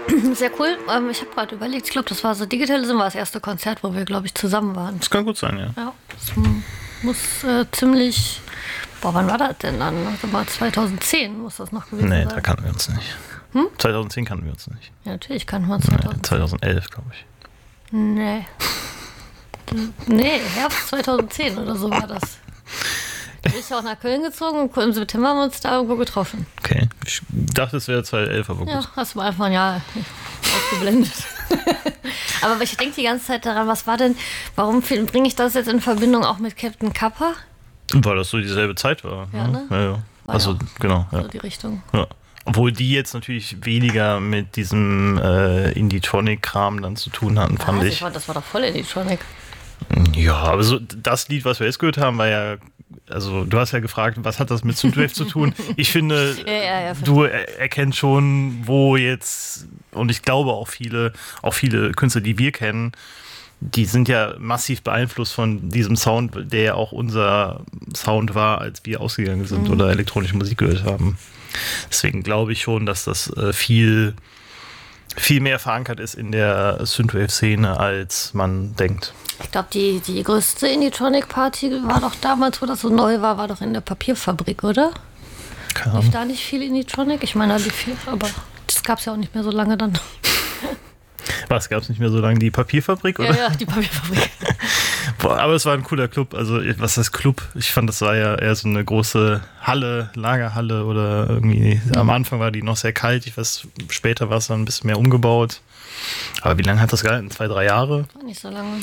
Sehr cool. Ich habe gerade überlegt, ich glaube, das war so Digitalism, war das erste Konzert, wo wir, glaube ich, zusammen waren. Das kann gut sein, ja. Ja, das muss ziemlich. Boah, wann war das denn dann? Also mal 2010 muss das noch gewesen sein. Nee, da kannten wir uns nicht. 2010 kannten wir uns nicht. Ja, natürlich kannten wir uns 2010. Nee, 2011, glaube ich. Nee. Nee, Herbst 2010 oder so war das. Du bist ja auch nach Köln gezogen und im September haben wir uns da irgendwo getroffen. Okay, ich dachte, es wäre 2011, aber gut. Ja, hast du mal einfach ein Jahr ausgeblendet. Aber ich denke die ganze Zeit daran, warum bringe ich das jetzt in Verbindung auch mit Captain Kappa? Weil das so dieselbe Zeit war. Ja, ne? Ja. Also, ja genau. Ja. So die Richtung. Ja. Obwohl die jetzt natürlich weniger mit diesem Indie-Tronic-Kram dann zu tun hatten, fand ich. Das war doch voll Indie-Tronic. Ja, aber so das Lied, was wir jetzt gehört haben, war ja, also du hast ja gefragt, was hat das mit Synthwave zu tun? Ich finde, du erkennst schon, wo jetzt, und ich glaube auch viele Künstler, die wir kennen, die sind ja massiv beeinflusst von diesem Sound, der ja auch unser Sound war, als wir ausgegangen sind oder elektronische Musik gehört haben. Deswegen glaube ich schon, dass das viel mehr verankert ist in der Synthwave-Szene, als man denkt. Ich glaube, die größte Indie-Tronic-Party war doch damals, wo das so neu war doch in der Papierfabrik, oder? Keine Ahnung. Lief da nicht viel Indie-Tronic? Ich meine, da lief viel, aber das gab es ja auch nicht mehr so lange dann. Was, gab es nicht mehr so lange die Papierfabrik, oder? Ja, die Papierfabrik. Boah, aber es war ein cooler Club. Also, was heißt Club? Ich fand, das war ja eher so eine große Halle, Lagerhalle oder irgendwie. Am Anfang war die noch sehr kalt. Ich weiß, später war es dann ein bisschen mehr umgebaut. Aber wie lange hat das gehalten? 2-3 Jahre? War nicht so lange.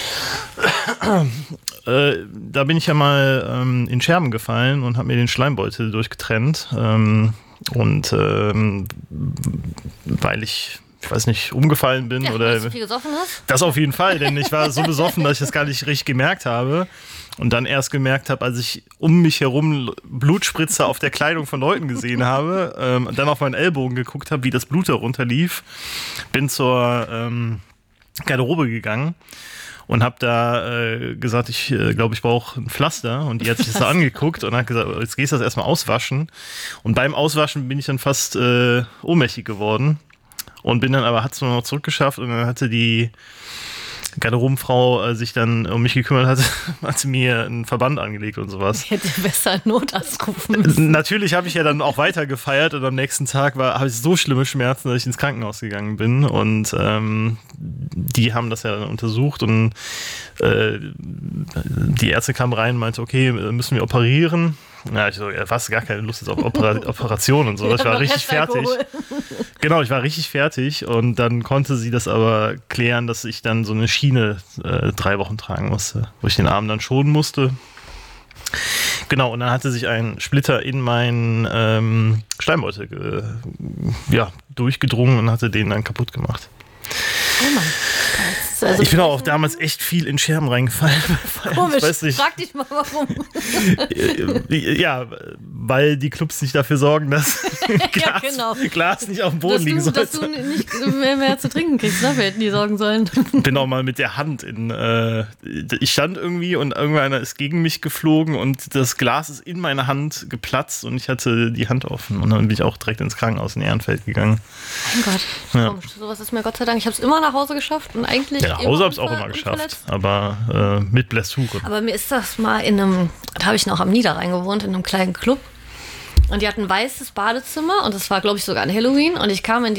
Da bin ich ja mal in Scherben gefallen und habe mir den Schleimbeutel durchgetrennt. Weil ich weiß nicht, umgefallen bin. Ja, oder weil du viel gesoffen hast? Das auf jeden Fall, denn ich war so besoffen, dass ich das gar nicht richtig gemerkt habe. Und dann erst gemerkt habe, als ich um mich herum Blutspritzer auf der Kleidung von Leuten gesehen habe, dann auf meinen Ellbogen geguckt habe, wie das Blut darunter lief, bin zur Garderobe gegangen und habe da gesagt, ich glaube, ich brauche ein Pflaster. Und die hat sich das so angeguckt und hat gesagt, jetzt gehst du das erstmal auswaschen. Und beim Auswaschen bin ich dann fast ohnmächtig geworden. Und bin dann aber, hat es noch zurückgeschafft und dann hatte die Garderobenfrau sich dann um mich gekümmert, hat sie mir einen Verband angelegt und sowas. Ich hätte besser einen Notarzt rufen müssen. Natürlich habe ich ja dann auch weiter gefeiert und am nächsten Tag habe ich so schlimme Schmerzen, dass ich ins Krankenhaus gegangen bin und die haben das ja dann untersucht und die Ärzte kamen rein und meinte, okay, müssen wir operieren. Ja, ich so, was, gar keine Lust jetzt auf Operation und so. Ich war richtig fertig. Genau, ich war richtig fertig und dann konnte sie das aber klären, dass ich dann so eine Schiene 3 Wochen tragen musste, wo ich den Arm dann schonen musste. Genau, und dann hatte sich ein Splitter in meinen Schleimbeutel durchgedrungen und hatte den dann kaputt gemacht. Oh Mann. Also ich bin auch damals echt viel in Scherben reingefallen. Komisch, ich weiß nicht. Frag dich mal, warum. Ja, weil die Clubs nicht dafür sorgen, dass Glas nicht auf dem Boden liegen sollte. Dass du nicht mehr zu trinken kriegst, dafür hätten die sorgen sollen. Bin auch mal mit der Hand ich stand irgendwie und irgendeiner ist gegen mich geflogen und das Glas ist in meine Hand geplatzt und ich hatte die Hand offen und dann bin ich auch direkt ins Krankenhaus in Ehrenfeld gegangen. Mein Gott, komisch. Sowas ist mir Gott sei Dank, ich habe es immer nach Hause geschafft und eigentlich nach Hause habe ich es auch immer geschafft, aber mit Blessuren. Aber mir ist das mal da habe ich noch am Niederrhein gewohnt, in einem kleinen Club. Und die hatten ein weißes Badezimmer und das war, glaube ich, sogar an Halloween. Und ich kam in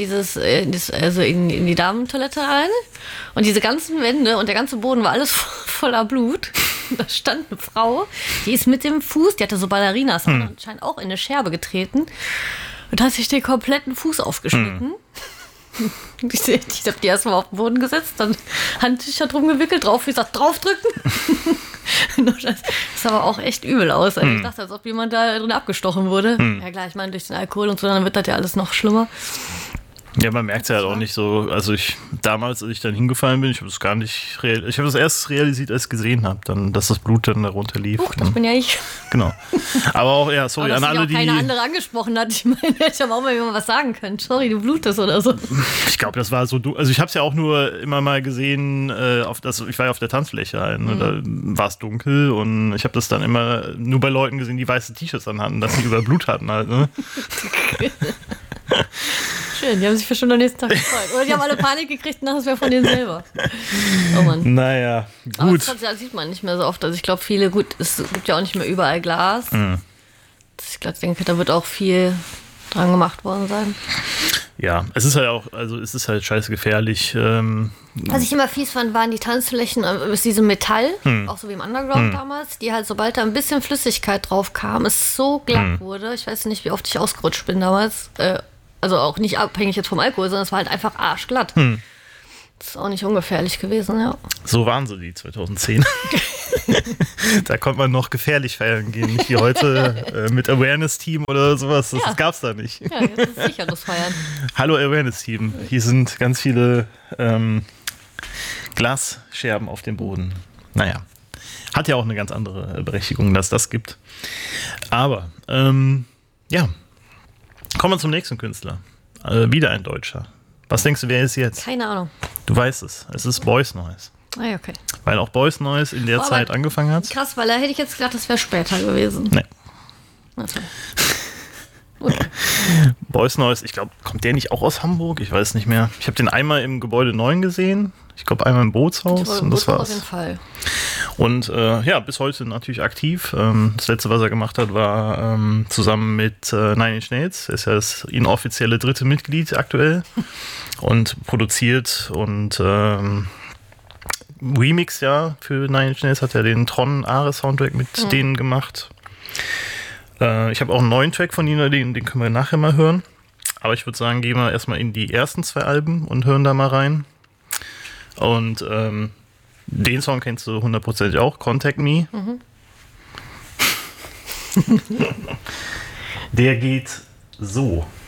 in die Damentoilette rein und diese ganzen Wände und der ganze Boden war alles voller Blut. Und da stand eine Frau, die ist mit dem Fuß, die hatte so Ballerinas anscheinend auch in eine Scherbe getreten und hat sich den kompletten Fuß aufgeschnitten. Ich habe die erstmal auf den Boden gesetzt, dann Handtücher drum gewickelt, wie gesagt, draufdrücken. Das sah aber auch echt übel aus. Also ich dachte, als ob jemand da drin abgestochen wurde. Ja klar, ich meine, durch den Alkohol und so, dann wird das ja alles noch schlimmer. Ja, man merkt es ja halt auch nicht so. Also damals, als ich dann hingefallen bin, ich habe das gar nicht ich habe das erst realisiert, als ich gesehen habe, dass das Blut dann darunter lief. Das bin ja ich. Genau. Aber auch, ja, sorry, an alle, die keine andere angesprochen hat. Ich meine, hätte aber auch mal jemand was sagen können. Sorry, du blutest oder so. Ich glaube, das war so, also ich habe es ja auch nur immer mal gesehen, ich war ja auf der Tanzfläche halt, ne? Da war es dunkel und ich habe das dann immer nur bei Leuten gesehen, die weiße T-Shirts anhatten, dass sie über Blut hatten halt, ne? Schön, die haben sich bestimmt am nächsten Tag gefreut. Oder die haben alle Panik gekriegt und dachten, es wäre von denen selber. Oh Mann. Naja, Aber gut. das sieht man nicht mehr so oft. Also ich glaube, es gibt ja auch nicht mehr überall Glas. Ich denke, da wird auch viel dran gemacht worden sein. Ja, es ist halt scheiße gefährlich. Was ich immer fies fand, waren die Tanzflächen aus diesem Metall, auch so wie im Underground damals, die halt, sobald da ein bisschen Flüssigkeit drauf kam, es so glatt wurde. Ich weiß nicht, wie oft ich ausgerutscht bin damals. Also auch nicht abhängig jetzt vom Alkohol, sondern es war halt einfach arschglatt. Das ist auch nicht ungefährlich gewesen, ja. So waren sie die 2010. Da konnte man noch gefährlich feiern gehen, nicht wie heute mit Awareness-Team oder sowas. Das gab's da nicht. Ja, jetzt ist sicheres Feiern. Hallo Awareness-Team. Hier sind ganz viele Glasscherben auf dem Boden. Naja, hat ja auch eine ganz andere Berechtigung, dass das gibt. Aber, ja, kommen wir zum nächsten Künstler. Wieder ein Deutscher. Was denkst du, wer ist jetzt? Keine Ahnung. Du weißt es. Es ist Boys Noize. Ah ja, okay. Weil auch Boys Noize in der Zeit angefangen hat. Krass, weil da hätte ich jetzt gedacht, das wäre später gewesen. Nee. Also. Okay. Boys Noize, ich glaube, kommt der nicht auch aus Hamburg? Ich weiß nicht mehr. Ich habe den einmal im Gebäude 9 gesehen. Ich glaube, einmal im Bootshaus. Und das war's. Auf jeden Fall. Und ja, bis heute natürlich aktiv. Das letzte, was er gemacht hat, war zusammen mit Nine Inch Nails. Er ist ja das inoffizielle 3. Mitglied aktuell. Und produziert und Remix ja für Nine Inch Nails. Hat er den Tron Ares Soundtrack mit denen gemacht. Ich habe auch einen neuen Track von ihnen, den können wir nachher mal hören. Aber ich würde sagen, gehen wir erstmal in die ersten 2 Alben und hören da mal rein. Und den Song kennst du 100% auch, Contact Me. Der geht so.